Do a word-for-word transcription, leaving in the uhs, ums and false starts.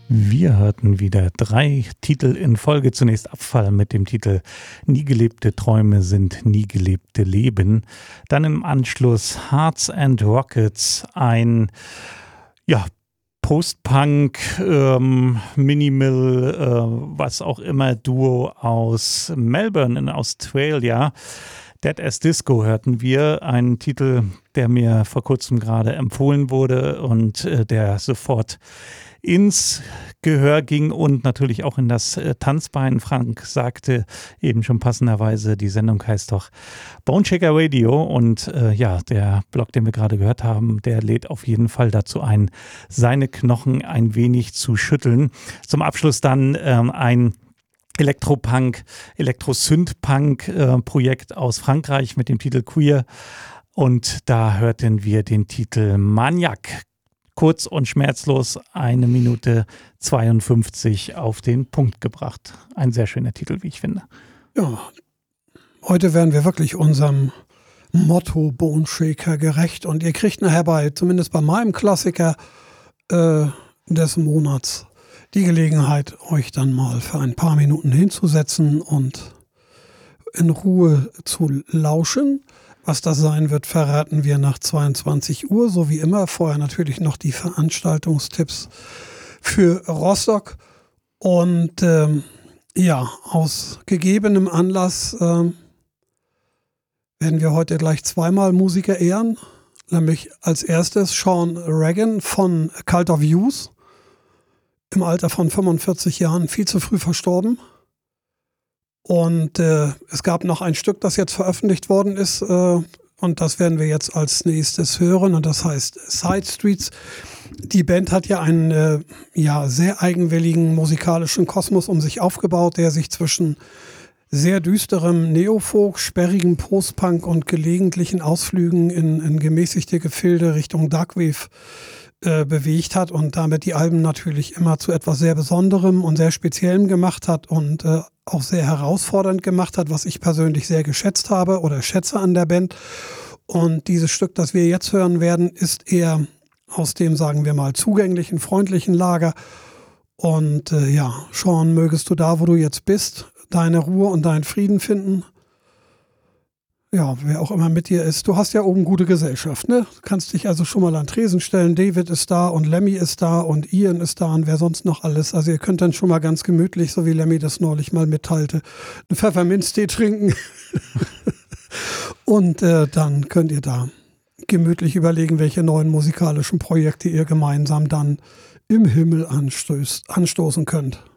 Wir hörten wieder drei Titel in Folge. Zunächst Abfall mit dem Titel Nie gelebte Träume sind nie gelebte Leben. Dann im Anschluss Hearts and Rockets, ein ja, Post-Punk, ähm, Minimal, äh, was auch immer, Duo aus Melbourne in Australia. Dead as Disco hörten wir, einen Titel, der mir vor kurzem gerade empfohlen wurde und äh, der sofort ins Gehör ging und natürlich auch in das äh, Tanzbein. Frank sagte eben schon passenderweise, die Sendung heißt doch Boneshaker Radio und äh, ja, der Blog, den wir gerade gehört haben, der lädt auf jeden Fall dazu ein, seine Knochen ein wenig zu schütteln. Zum Abschluss dann ähm, ein Elektropunk, Elektro-Synth-Punk-Projekt äh, aus Frankreich mit dem Titel Queer und da hörten wir den Titel Maniac. Kurz und schmerzlos, eine Minute zweiundfünfzig auf den Punkt gebracht. Ein sehr schöner Titel, wie ich finde. Ja, heute werden wir wirklich unserem Motto Boneshaker gerecht und ihr kriegt nachher bei, zumindest bei meinem Klassiker äh, des Monats, die Gelegenheit, euch dann mal für ein paar Minuten hinzusetzen und in Ruhe zu lauschen. Was das sein wird, verraten wir nach zweiundzwanzig Uhr, so wie immer. Vorher natürlich noch die Veranstaltungstipps für Rostock. Und ähm, ja, aus gegebenem Anlass ähm, werden wir heute gleich zweimal Musiker ehren. Nämlich als erstes Sean Regan von Cult of Youth. Im Alter von fünfundvierzig Jahren, viel zu früh verstorben. Und äh, es gab noch ein Stück, das jetzt veröffentlicht worden ist äh, und das werden wir jetzt als nächstes hören und das heißt Side Streets. Die Band hat ja einen äh, ja, sehr eigenwilligen musikalischen Kosmos um sich aufgebaut, der sich zwischen sehr düsterem Neofolk, sperrigem Postpunk und gelegentlichen Ausflügen in, in gemäßigte Gefilde Richtung Darkwave äh, bewegt hat und damit die Alben natürlich immer zu etwas sehr Besonderem und sehr Speziellem gemacht hat und äh, auch sehr herausfordernd gemacht hat, was ich persönlich sehr geschätzt habe oder schätze an der Band. Und dieses Stück, das wir jetzt hören werden, ist eher aus dem, sagen wir mal, zugänglichen, freundlichen Lager. Und äh, ja, Sean, mögest du da, wo du jetzt bist, deine Ruhe und deinen Frieden finden. Ja, wer auch immer mit dir ist. Du hast ja oben gute Gesellschaft, ne? Du kannst dich also schon mal an Tresen stellen. David ist da und Lemmy ist da und Ian ist da und wer sonst noch alles. Also ihr könnt dann schon mal ganz gemütlich, so wie Lemmy das neulich mal mitteilte, einen Pfefferminztee trinken. Und äh, dann könnt ihr da gemütlich überlegen, welche neuen musikalischen Projekte ihr gemeinsam dann im Himmel anstößt, anstoßen könnt.